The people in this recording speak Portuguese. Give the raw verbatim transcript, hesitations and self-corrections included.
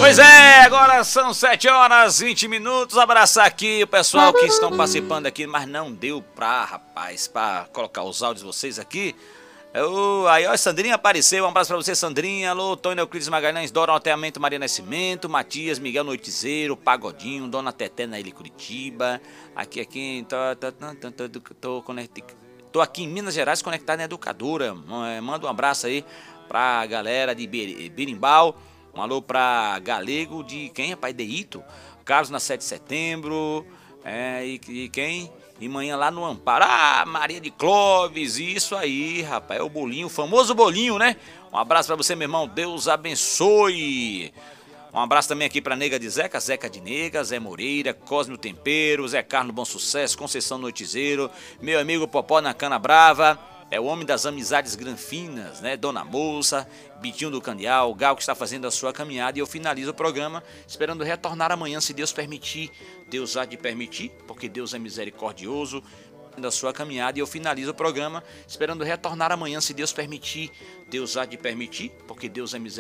Pois é, agora são sete horas e vinte minutos. Abraçar aqui o pessoal que estão participando aqui, mas não deu pra, rapaz, pra colocar os áudios de vocês aqui. Eu, aí, ó, Sandrinha apareceu. Um abraço pra você, Sandrinha. Alô, Tônia Euclides Magalhães, Dora Alteamento, Maria Nascimento, Matias, Miguel Noitizeiro, Pagodinho, Dona Teté na Ilha Curitiba. Aqui, aqui, tô, tô, tô, tô, tô, tô, conectado, tô aqui em Minas Gerais, conectado na Educadora. Manda um abraço aí pra galera de Berimbau. Um alô pra Galego de quem, rapaz? De Ito. Carlos na sete de setembro. É, e, e quem? E manhã lá no Amparo. Ah, Maria de Clóvis. Isso aí, rapaz. É o bolinho, o famoso bolinho, né? Um abraço pra você, meu irmão. Deus abençoe. Um abraço também aqui pra Nega de Zeca, Zeca de Nega, Zé Moreira, Cosme Tempero, Zé Carlos Bom Sucesso, Conceição Noitizeiro, meu amigo Popó na Cana Brava. É o homem das amizades granfinas, né? Dona Moça, Bitinho do Candial, Gal que está fazendo a sua caminhada. E eu finalizo o programa esperando retornar amanhã, se Deus permitir. Deus há de permitir, porque Deus é misericordioso. Da sua caminhada. E eu finalizo o programa esperando retornar amanhã, se Deus permitir. Deus há de permitir, porque Deus é misericordioso.